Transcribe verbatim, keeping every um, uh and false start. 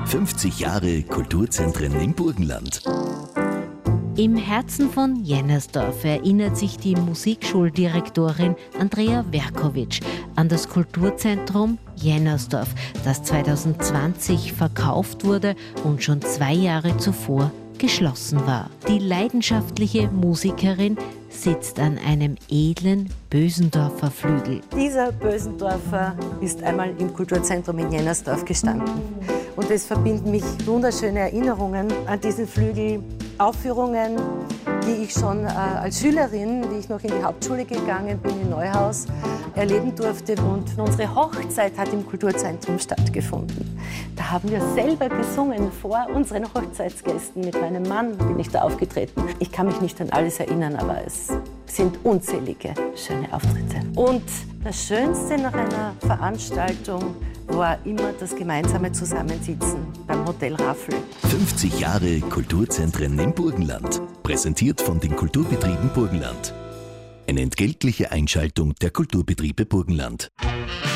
fünfzig Jahre Kulturzentren im Burgenland. Im Herzen von Jennersdorf erinnert sich die Musikschuldirektorin Andrea Verkovic an das Kulturzentrum Jennersdorf, das zwanzig zwanzig verkauft wurde und schon zwei Jahre zuvor geschlossen war. Die leidenschaftliche Musikerin sitzt an einem edlen Bösendorfer Flügel. Dieser Bösendorfer ist einmal im Kulturzentrum in Jennersdorf gestanden. Und es verbinden mich wunderschöne Erinnerungen an diesen Flügel, Aufführungen, die ich schon äh, als Schülerin, wie ich noch in die Hauptschule gegangen bin, in Neuhaus, erleben durfte. Und unsere Hochzeit hat im Kulturzentrum stattgefunden. Da haben wir selber gesungen vor unseren Hochzeitsgästen. Mit meinem Mann bin ich da aufgetreten. Ich kann mich nicht an alles erinnern, aber es sind unzählige schöne Auftritte. Und das Schönste nach einer Veranstaltung war immer das gemeinsame Zusammensitzen beim Hotel Raffel. fünfzig Jahre Kulturzentren im Burgenland. Präsentiert von den Kulturbetrieben Burgenland. Eine entgeltliche Einschaltung der Kulturbetriebe Burgenland.